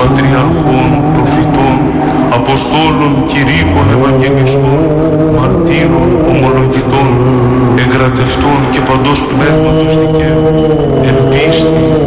πατριαρχών, προφητών, αποστόλων, κηρύκων, ευαγγελιστών, μαρτύρων, ομολογητών, εγκρατευτών και παντός πνεύματος δικαίου, εν πίστη,